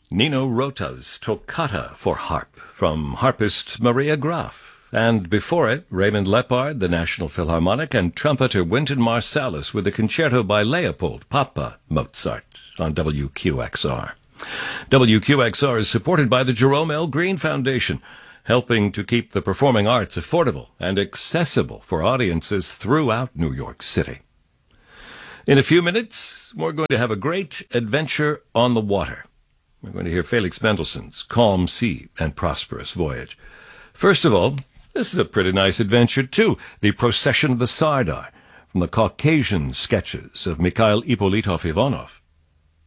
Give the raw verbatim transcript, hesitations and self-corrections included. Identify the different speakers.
Speaker 1: Nino Rota's Toccata for Harp from harpist Maria Graf. And before it, Raymond Lepard, the National Philharmonic, and trumpeter Wynton Marsalis with a concerto by Leopold Papa Mozart on W Q X R. W Q X R is supported by the Jerome L. Green Foundation, helping to keep the performing arts affordable and accessible for audiences throughout New York City. In a few minutes, we're going to have a great adventure on the water. We're going to hear Felix Mendelssohn's Calm Sea and Prosperous Voyage. First of all, this is a pretty nice adventure, too. The Procession of the Sardar, from the Caucasian sketches of Mikhail Ippolitov Ivanov.